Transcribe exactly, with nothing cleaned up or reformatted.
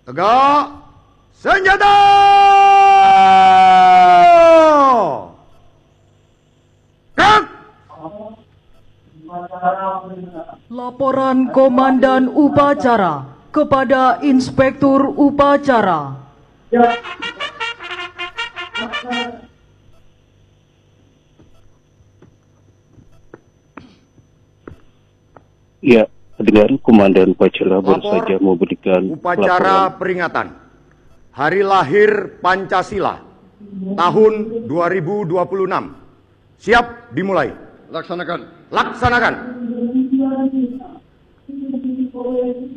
Tegak, senjata! Gerak! Laporan Komandan Upacara kepada Inspektur Upacara. Ya, dengan Komandan Upacara baru saja memberikan upacara laporan. peringatan Hari Lahir Pancasila tahun dua ribu dua puluh enam. Siap dimulai. Laksanakan. Laksanakan.